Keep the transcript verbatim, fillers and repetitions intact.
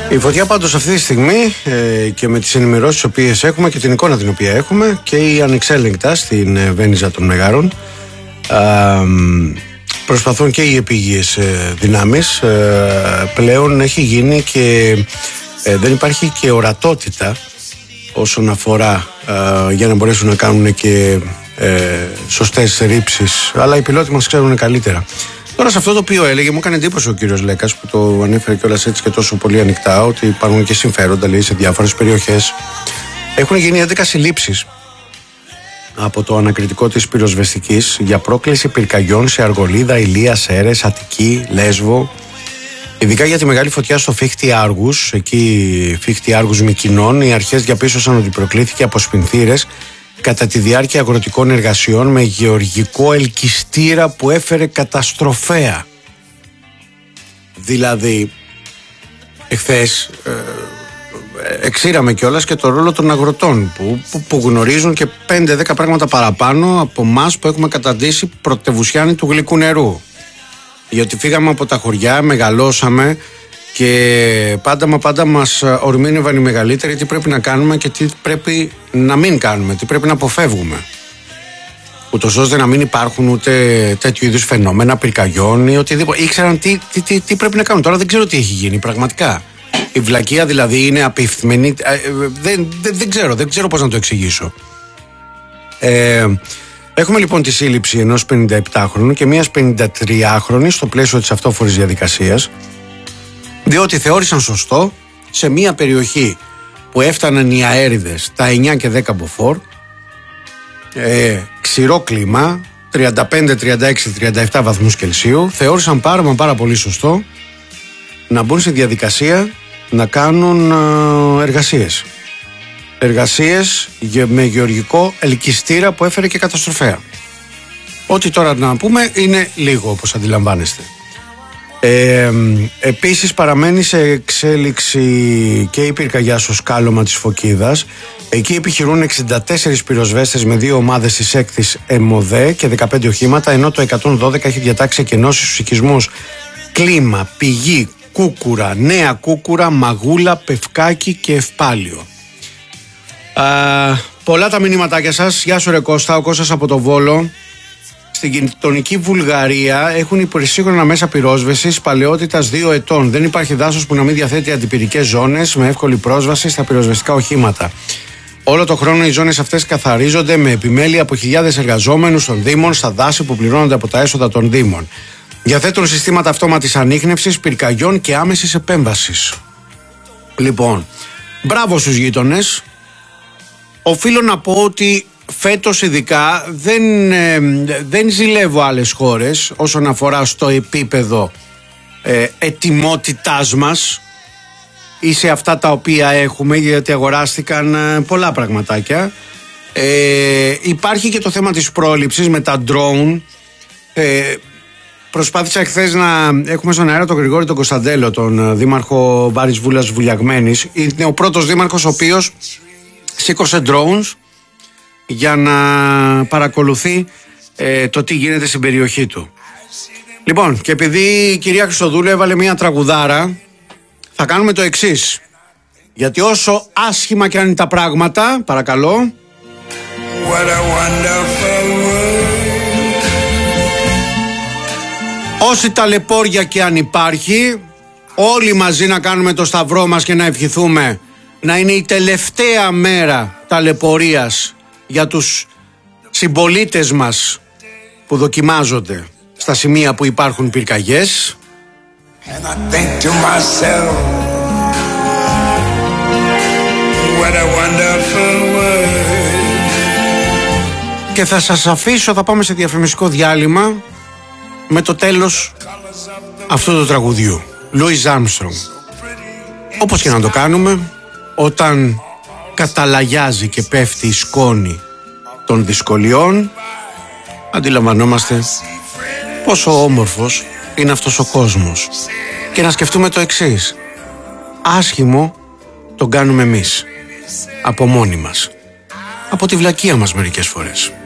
Η φωτιά πάντως αυτή τη στιγμή ε, και με τις ενημερώσεις τις οποίες έχουμε και την εικόνα την οποία έχουμε και η ανεξέλεγκτα στην ε, Βένιζα των Μεγάρων, ε, προσπαθούν και οι επίγειες ε, δυνάμεις, ε, πλέον έχει γίνει και ε, δεν υπάρχει και ορατότητα όσον αφορά ε, για να μπορέσουν να κάνουν και ε, σωστές ρήψεις, αλλά οι πιλότοι μας ξέρουν καλύτερα. Τώρα σε αυτό το οποίο έλεγε, μου έκανε εντύπωση ο κύριος Λέκας που το ανέφερε κιόλας έτσι και τόσο πολύ ανοιχτά, ότι υπάρχουν και συμφέροντα, λέει, σε διάφορες περιοχές. Έχουν γίνει έντεκα συλλήψεις από το ανακριτικό της πυροσβεστικής για πρόκληση πυρκαγιών σε Αργολίδα, Ηλία, Σέρες, Αττική, Λέσβο. Ειδικά για τη μεγάλη φωτιά στο Φίχτη Άργους, εκεί Φίχτη Άργους Μυκηνών, οι αρχές διαπίστωσαν ότι προκλήθηκε από σπινθήρες κατά τη διάρκεια αγροτικών εργασιών με γεωργικό ελκυστήρα που έφερε καταστροφέα. Δηλαδή, εχθές ε, εξήραμε κιόλας και το ρόλο των αγροτών που, που, που γνωρίζουν και πέντε δέκα πράγματα παραπάνω από εμάς που έχουμε καταντήσει πρωτευουσιάνοι του γλυκού νερού. Γιατί φύγαμε από τα χωριά, μεγαλώσαμε και πάντα μα πάντα μας ορμήνευαν οι μεγαλύτεροι τι πρέπει να κάνουμε και τι πρέπει να μην κάνουμε, τι πρέπει να αποφεύγουμε. Ούτως ώστε να μην υπάρχουν ούτε τέτοιου είδους φαινόμενα, πυρκαγιών ή οτιδήποτε. Ήξεραν τι, τι, τι, τι πρέπει να κάνουν. Τώρα δεν ξέρω τι έχει γίνει πραγματικά. Η βλακεία δηλαδή είναι απειφθμένη. Δεν, δεν, δεν ξέρω, δεν ξέρω πώς να το εξηγήσω. Ε, έχουμε λοιπόν τη σύλληψη ενός πενηνταεπτάχρονου και μιας πενηντατριάχρονης στο πλαίσιο της αυτόφορης διαδικασίας, διότι θεώρησαν σωστό σε μια περιοχή που έφταναν οι αέριδες τα εννιά και δέκα μποφόρ, ε, ξηρό κλίμα, τριάντα πέντε, τριάντα έξι, τριάντα επτά βαθμούς Κελσίου, θεώρησαν πάρα μα πάρα πολύ σωστό να μπουν σε διαδικασία να κάνουν ε, εργασίες. Εργασίες με γεωργικό ελκυστήρα που έφερε και καταστροφέα. Ό,τι τώρα να πούμε είναι λίγο, όπως αντιλαμβάνεστε. Ε, επίσης παραμένει σε εξέλιξη και η πυρκαγιά στο σκάλωμα της Φωκίδας. Εκεί επιχειρούν εξήντα τέσσερις πυροσβέστες με δύο ομάδες της έκτης ΕΜΟΔΕ και δεκαπέντε οχήματα, ενώ το εκατόν δώδεκα έχει διατάξει εκενώσεις στους οικισμούς Κλίμα, Πηγή, Κούκουρα, Νέα Κούκουρα, Μαγούλα, Πευκάκη και Ευπάλιο. Α, πολλά τα μηνύματάκια σας. Γεια σου ρε Κώστα, ο Κώστας από το Βόλο. Στην γειτονική Βουλγαρία έχουν υπερσύγχρονα μέσα πυρόσβεσης παλαιότητας δύο ετών. Δεν υπάρχει δάσος που να μην διαθέτει αντιπυρικές ζώνες με εύκολη πρόσβαση στα πυροσβεστικά οχήματα. Όλο το χρόνο οι ζώνες αυτές καθαρίζονται με επιμέλεια από χιλιάδες εργαζόμενους των Δήμων στα δάση που πληρώνονται από τα έσοδα των Δήμων. Διαθέτουν συστήματα αυτόματης ανίχνευσης, πυρκαγιών και άμεσης επέμβασης. Λοιπόν, μπράβο στους γείτονες. Οφείλω να πω ότι φέτος ειδικά δεν, ε, δεν ζηλεύω άλλες χώρες όσον αφορά στο επίπεδο ε, ετοιμότητάς μας ή σε αυτά τα οποία έχουμε, γιατί αγοράστηκαν ε, πολλά πραγματάκια. Ε, υπάρχει και το θέμα της πρόληψης με τα drone. Ε, προσπάθησα χθες να έχουμε στον αέρα τον Γρηγόρη τον Κωνσταντέλο, τον δήμαρχο Βάρης Βούλας Βουλιαγμένης. Είναι ο πρώτος δήμαρχος ο οποίος σήκωσε drones για να παρακολουθεί ε, το τι γίνεται στην περιοχή του. Λοιπόν, και επειδή η κυρία Χριστοδούλου έβαλε μια τραγουδάρα, θα κάνουμε το εξής. Γιατί όσο άσχημα και αν είναι τα πράγματα, παρακαλώ, What a wonderful world. Όση ταλαιπώρια και αν υπάρχει, όλοι μαζί να κάνουμε το σταυρό μας και να ευχηθούμε να είναι η τελευταία μέρα ταλαιπωρίας για τους συμπολίτες μας που δοκιμάζονται στα σημεία που υπάρχουν πυρκαγιές. And I think to myself, what a wonderful world. Και θα σας αφήσω, θα πάμε σε διαφημιστικό διάλειμμα με το τέλος αυτού του τραγουδιού, Louis Armstrong. Όπως και να το κάνουμε, όταν καταλαγιάζει και πέφτει η σκόνη των δυσκολιών, αντιλαμβανόμαστε πόσο όμορφος είναι αυτός ο κόσμος. Και να σκεφτούμε το εξής: άσχημο τον κάνουμε εμείς, από μόνοι μας, από τη βλακεία μας μερικές φορές.